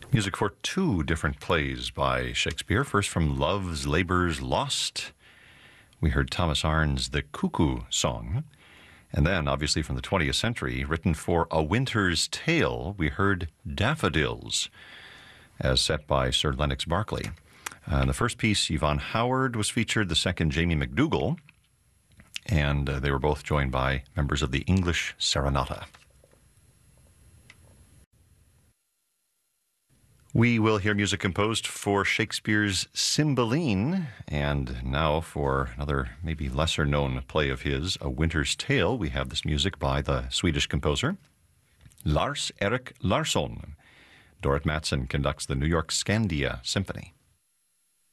Music for two different plays by Shakespeare. First, from Love's Labour's Lost, we heard Thomas Arne's The Cuckoo Song. And then, obviously from the 20th century, written for A Winter's Tale, we heard Daffodils, as set by Sir Lennox Berkeley. In the first piece, Yvonne Howard was featured, the second, Jamie McDougall, and they were both joined by members of the English Serenata. We will hear music composed for Shakespeare's Cymbeline, and now for another maybe lesser-known play of his, A Winter's Tale, we have this music by the Swedish composer Lars-Erik Larsson. Dorrit Mattsson conducts the New York Skandia Symphony.